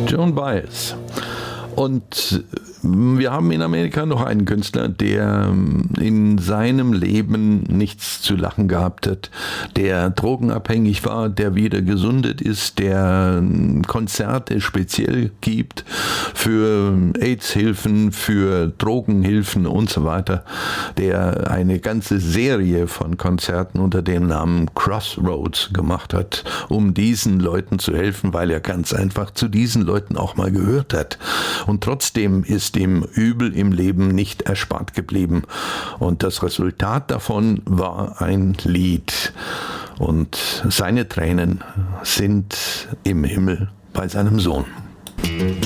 Joan Baez. Und wir haben in Amerika noch einen Künstler, der in seinem Leben nichts zu lachen gehabt hat, der drogenabhängig war, der wieder gesundet ist, der Konzerte speziell gibt für AIDS-Hilfen, für Drogenhilfen und so weiter, der eine ganze Serie von Konzerten unter dem Namen Crossroads gemacht hat, um diesen Leuten zu helfen, weil er ganz einfach zu diesen Leuten auch mal gehört hat. Und trotzdem ist ihm Übel im Leben nicht erspart geblieben. Und das Resultat davon war ein Lied. Und seine Tränen sind im Himmel bei seinem Sohn.